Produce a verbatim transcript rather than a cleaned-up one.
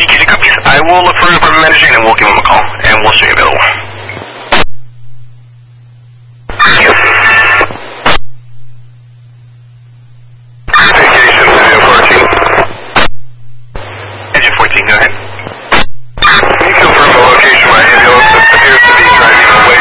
B Q C copies. I will look for an apartment manager and we'll give him a call and we'll show you available.